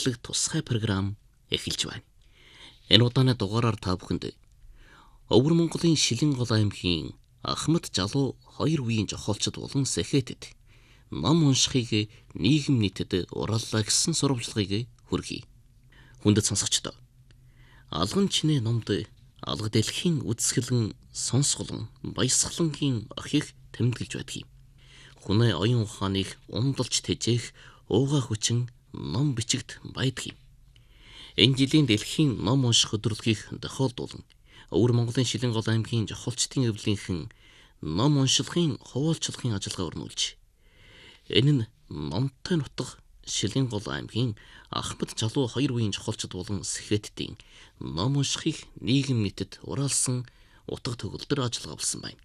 хүргэдэг тусгай програм эхэлж байна. Энэ удааны дугаараар та бүхэнд Өвөр Монголын Шилэнгол аймгийн Ахмад Жалуу 2 үеийн зохиолчд болон сэхээтэд ном уншихыг нийгэм нийтэд урааллаа гэсэн сурвалжлагыг хүргэе. Хүндэт сонсогчдоо. Алган чинээ номд алга дэлхийн үдсгэлэн сонсголон баясгалангийн охийг тэмдэглэж байдаг юм. Хүнээ оюун ухааныг ундалж тэжээх ууга хүчин ном бичигт байдаг юм. Энэ жилийн дэлхийн ном унших өдрөлгийг тохиолдуулан Өвөр Монголын Шилэнгол аймгийн зохиолчдын эвлэлийнхэн ном уншилгын хуваалцлагын ажиллагаа өрнүүлж, энэ нь номтой нутаг Шилэнгол аймгийн Ахмад Жалуу 2 үеийн зохиолчд болон сэхээттийн ном уншихыг нийгэм нийтэд ураалсан утга төгөлдөр ажиллагаа болсон байна.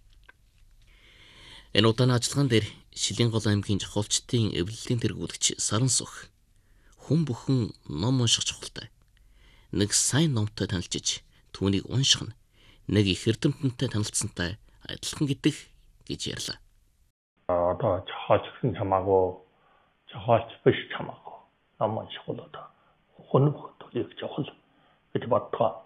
Энэ удааны ажиллагаан дээр Шилэнгол аймгийн зохиолчдын эвлэлийн тэргүүлэгч Саран Сүх хүн бүхэн ном унших чухалтай. Нэг сайн номтой танилцж түүнийг унших нь нэг их эрдэмтэнтэй танилцсантай адилхан гэдэг гэж ярьлаа. Одоо зохиолч гэсэн чамаагүй, зохиолч биш чамаагүй. Ном унших бол одоо хүн бүхнийг чухал гэж боддог.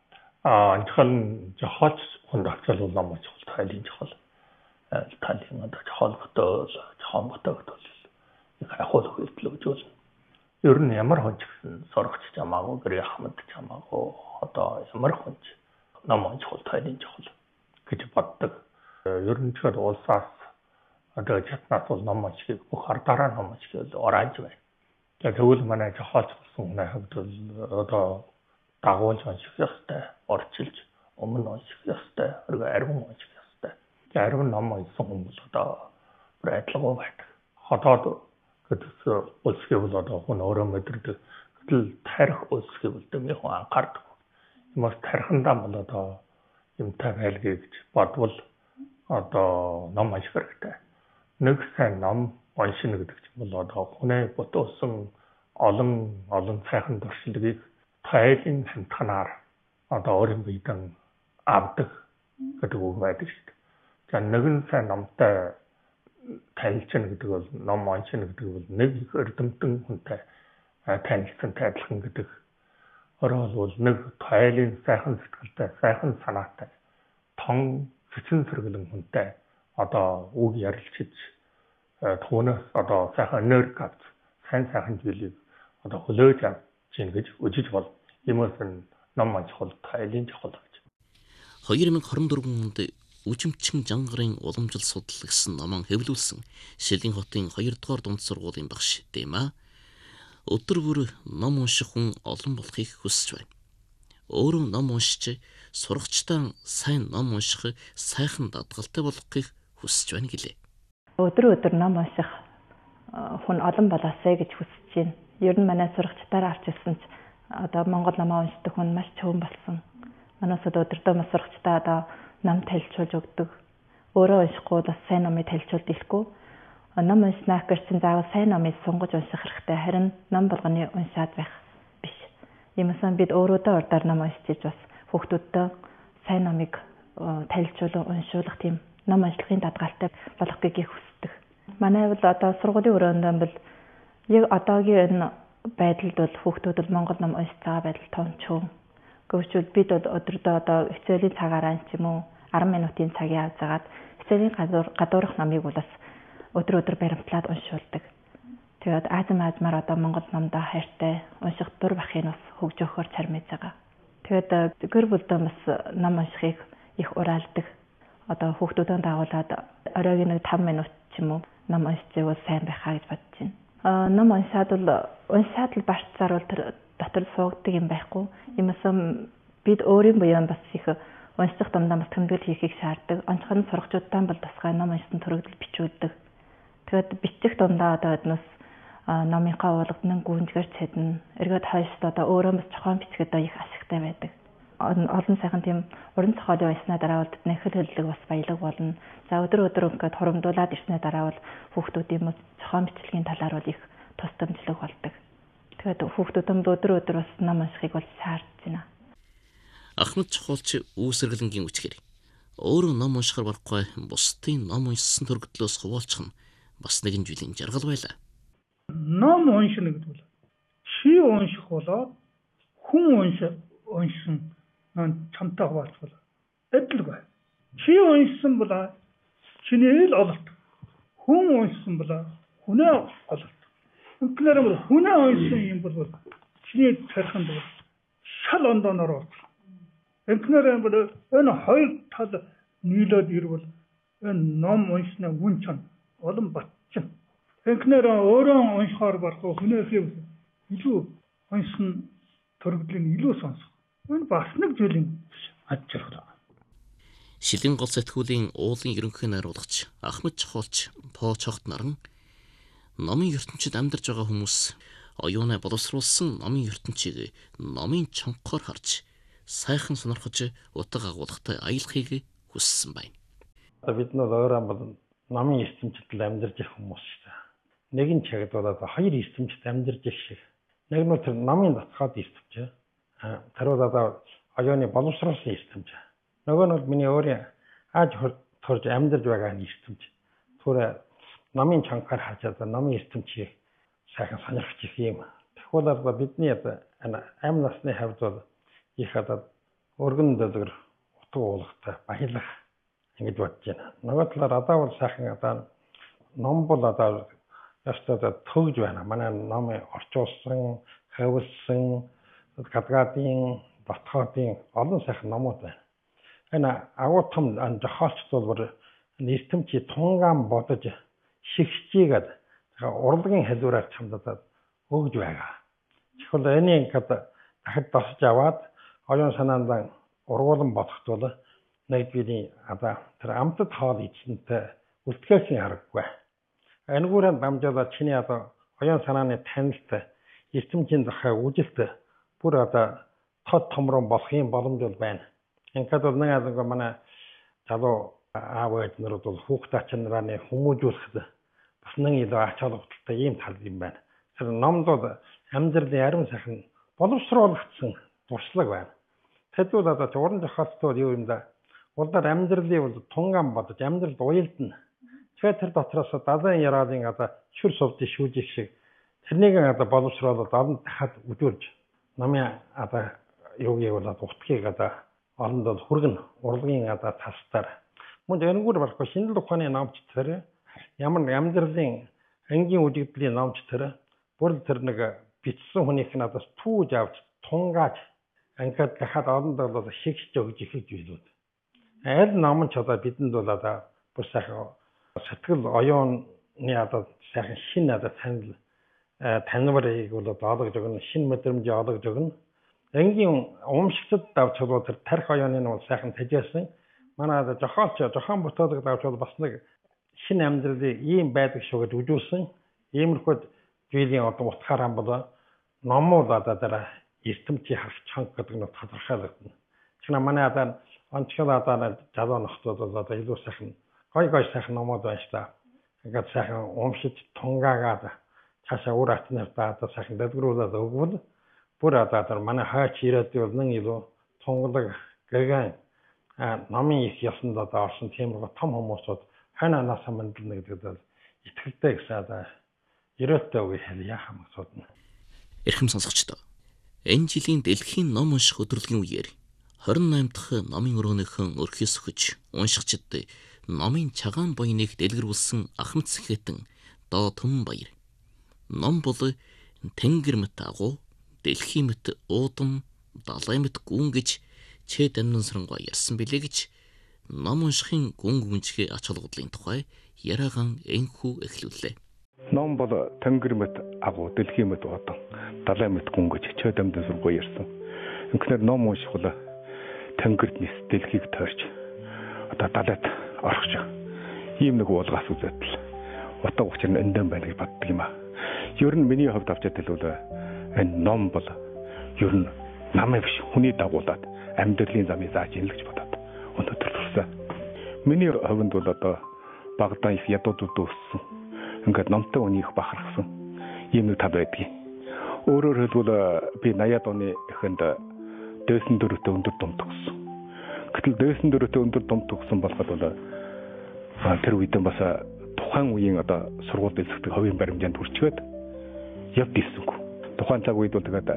Анчхан зохиолч хүнд хацал ном унших тайлын чухал. Тайлын одоо зохион бүтээлд их ахуул хөдөлгөөн гэж болно. Ер нь ямар хүн ч гэсэн сурагч чамаагүй, гэр Ахмад чамаагүй, одоо ямар хүн ч ном унших тайлын чухал гэж боддог. Ер нь ч улсаас одоо чатнаас бол ном уншихыг бүх ардаараа ном уншихыг урааж байна. Тэгвэл манай зохиолч болсон хүний хувьд одоо дагуулж унших ёстой, орчилж өмнө унших ёстой, арвин унших ёстой. Арвин ном уншсан хүмүүс одоо бүр адилгүй байдаг. Хотоод гэдэг улсыг бол одоо хүн өөрөө мэдэрдэг. Гэтэл тарих улсыг бол дэми хүн анхаардаг. Юмс тарихандаа бол одоо юмтай байлгүй гэж бодвол одоо ном унших хэрэгтэй. Нэг сайн ном уншина гэдэг чинь бол одоо хүнээ бүтээсэн олон сайхан туршлагыг тайлын хамтганаар одоо өөрийн биедэн авдаг гэдэг үг байдаг шүү дээ. За нэгэн сайн номтой танилцна гэдэг бол ном уншина гэдэг бол нэг их эрдэмтэн хүнтэй танилцсантай адилхан гэдэг. Өөрөөр бол нэг тайлын сайхан сэтгэлтэй, сайхан санаатай, тон сэцэн сэргэлэн хүнтэй одоо үг ярилцж түүнээс одоо сайхан энерги авч сайхан зүйлийг одоо хөлөөж авч чинь гэж үжиж бол юмс нь ном унших тайлын чухал гэж. 2024 онд Үжимчин Жангарын уламжил судлал гэсэн номон хэвлүүлсэн Шилэн хотын 2 дугаар дунд сургуулийн багш Дэма өдөр бүр ном унших хүн олон болохыг хүсэж байна. Өөрөө ном уншиж сурагчдаа сайн ном унших сайхан дадгалтай болохыг хүсэж байна гэлээ. Өдөр ном унших хүн олон болоосэй гэж хүсэж байна. Ер нь манай сурагчдаараа авч ирсэн ч одоо Монгол ном уншдаг хүн маш цөөн болсон. Манайс өдөртөө сурагчдаа одоо ном тайлчулж өгдөг. Өөрөө уншихгүй бас сайн номыг тайлчулж дийлэхгүй. Ном уншнаа гэсэн заавал сайн номыг сунгаж унших хэрэгтэй. Харин ном болгоны уншаад байх биш. Иймээс бид өөрөөдөө урдаар ном уншиж бас хүүхдүүдтэй сайн номыг тайлчулан уншуулах тийм ном уншлагын дадгалтай болгохыг хүсдэг. Манай бол одоо сургуулийн өрөөнд бол яг одоогийн энэ байдалд бол хүүхдүүд бол Монгол ном уншиж байгаа байдал томчхон. Гэвч бид бол өдөрдөө одоо хичээлийн цагаараа ч юм уу 10 минутын цагийг авч агаад хичээлийн гадуурх номыг бол бас өдөр баримтлаад уншуулдаг. Тэгээд аажмаар одоо Монгол номдоо хайртай унших дур бахын бас хөгжөөхөөр цармиж байгаа. Тэгээд гэр бүлдээ бас ном уншихыг их ураалдаг. Одоо хүүхдүүдэн дагуулад оройн 5 минут ч юм уу ном уншчихвал сайн байхаа гэж бодож байна. Ном уншаад л барьцаар бол тэр дотор суугдаг юм байхгүй. Иймээс бид өөрийн буян бас их унших дамдаа бас тэмдэглэл хийхийг шаарддаг. Онцгой сурагчдаа бол тусгай ном уншсан төрөгдөл бичүүлдэг. Тэгээд бичих дундаа одоо эднээс номынхаа уулгадны гүнзгэр цэдэн эргээд хойшд одоо өөрөө бас зохион бичгээд их ашигтай байдаг. Олон сайхан тийм уран зохиолын уншсанаа дараа бол тэдний хэллэг бас баялаг болно. За өдөр ингээд хуримдуулаад ирснээр дараа бол хүүхдүүдийн зохион бичлэгийн талаар бол их тус тэмцлэг болдог. Тэгээд хүүхдүүдэн өдөр бас ном уншихыг бол шаардж байна. Ахмад зохиолч үүсэргэлэнгийн үчгээр өөрөө ном уншихаар барахгүй бусдын ном уншсан төрөгдлөөс хуваалцах нь бас нэгэн жилийн жаргал байлаа. Ном уншина гэдэг бол чи унших болоод хүн уншсан чамтай хуваалцвал адилгүй. Чи уншсан бол чиний л ололт. Хүн уншсан бол хүнээ ололт. Үнэхээр бол хүнээ уншсан юм бол чиний тархинд бол шал ондоноор болчих. Үнэхээр бол энэ хоёр тал нийлээд ирвэл энэ ном уншны үн чанар олон батчин. Үнэхээр өөрөө уншихаар барах хүнээхээ илүү уншсан төрөгдлийн илүү сонсох. Энэ бас нэг зүйлийн аж арга. Шилэн гол сэтгүүлийн уулын ерөнхий найруулгач Ахмад Чохолч Чохт наран номын ертөнцид амьдарч байгаа хүмүүс оюунаа боловсруулсан номын ертөнцийг номын чонхоор харж сайхан сонирхож утга агуулгатай аялахыг хүссэн байна. Бид нар өөрөө бол номын ертөнцид амьдарч ирэх хүмүүс шүү дээ. Нэг нь чагтуулаад хоёр ертөнцид амьдарч ирэх шиг. Нэг нь тэр номын датгаад ертөнц. Тэр удаа оюуны боловсруулсан ертөнц. Нөгөө нь миний өөрийн ааж төрж амьдарч байгаа ертөнц. Түр номын чангаар харж байгаа номын ертөнцийг сайхан сонирхож их юм. Тэгвэл бидний амь насны хавьд бол их өргөн дэвгэр утга уулгатай баялах ингэж бодож байна. Нөгөө талаар одоо бол сайхан ном бол ястаа төгж байна. Манай номыг орчуулсан, хавилсан, гадгаадын, ботхоодын олон сайхан номууд байна. Энэ агуу том зохиолчд бол ертөнцийн тунгаан бодож шигшжийгээд урлагийн хэлбэрээр чамдаад өгж байгаа. Тэгвэл энийг дахид босч аваад оюун санаанд ургуулсан бодохдоо нэг бидний тэр амтд хоол эзэнтэй үлтгэхийн аргагүй. Энэгүүрээ дамжуулаад чиний оюун санааны танилт ертөнцийн захаа үжилт бүр тод томрон болохын боломж бол байна. Ингээд бол нэг манай залуу аав ээж нарууд бол хүүхд ачнараа хүмүүжүүлэхэд бас нэг илүү ач холбогдолтой ийм тал юм байна. Тэр номд бол амьдралын ариун сайхан боловсруулагдсан туршлага байна. Тэдүүд уран зохиолчдод юу юм да? Улдар амьдралыг бол тунгаан бодож амьдралд уялдана. Тэгэхээр тэр дотроос далайн яраадын шүр сувд шүүжих шиг тэрнийг боловсруулаад олон дахад үдүрж номын юугийг бол утгыг олонд бол хүргэн урлагийн тастаар мөн энэгээр болохгүй шинжлэх ухааны номч тэр ямар нэг амьдралын ангийн үжигдлийн номч тэр бүр тэр нэг бичсэн хүнийх нь түүж авч тунгааж ингээд дахад олонд бол шигшж өгж их зүйлүүд. Аль ном ч бидэнд бол бүр сайхан сэтгэл оюуны сайхан шин танил таниврыг бол олгож өгнө, шин мэдрэмж олгож өгнө. Энгийн уумшигчд давж бол тэр тарих оюуныг бол сайхан тэжээсэн. Манай зохион бүтээлэг давж бол бас нэг шин амьдралыг ийм байдаг шүү гэж үжүүлсэн. Иймэрхүү зүйлийн утгаараа бол номууд тэр ертөнцийн харах чанга гэдэг нь тодорхойлогдно. Тэгвэл манай онцгой залуу нөхцөл бол илүү сайхан гой сайхан номууд байна шүү дээ. Ингээд сайхан уумшиж тунгаагаад цаашаа үр атнартаа сайхан дэвгэрүүлээд өгвөл бүр манай хаач ирээд бол нэг илүү тунгалаг гэгэн номын их ясанд орсон тиймэрхүү том хүмүүсүүд ханаас мандал нэгдээд бол итгэлтэй гэсэн ерөөтэй үгүй хэлье хамсууд. Эрхэм сонсогчдоо. Энэ жилийн дэлхийн ном унших өдрөлгийн үеэр 28 дахь номын өрөөнийхөн өрхөөс өгч уншигчид номын чагаан буйныг дэлгэрүүлсэн Ахмад Сэхэтэн доо Түмэн баяр. Ном бол тэнгэр мэт агуу, дэлхийн мэт уудам, далай мэт гүн гэж чэд амнан сарангуй ярьсан билээ гэж ном уншихын гүн гүнжихээ ач холбогдлын тухай яраагаан энхүү эхлүүллээ. Ном бол тэнгэр мэт агуу, дэлхийн мэт уудам, далай мэт гүн гэж чэд амнан сарангуй ярьсан. Үнэхээр ном унших бол тэнгэрд нис дэлхийг тойрч далайд орохч ийм нэг уулгаас үзээд л утга учир нь эндэн байна гэж боддог юм аа. Ер нь миний хувьд авчаад хэлвэл энэ ном бол ер нь намайг биш хүний дагуулад амьдралын замыг зааж ийн л гэж бодоод өнөөдөр төрсөн. Миний хувьд бол багадаа их ядуудууд өссөн. Ингээд номтой үнийг бахархсан ийм нэг тал байдгийг. Өөрөөр хэлбэл би 80-аад оны эхэнд дээсэн дөрөвтэй өндөр дум төгссөн. Гэтэл дээсэн дөрөвтэй өндөр дум төгссөн болоход бол тэр үедээ бас тухайн үеийн сургууль дэлгэдэг хувийн баримжаанд хүрчгээд явд ийсэнгүй. тухайн цаг үед бол тэгээд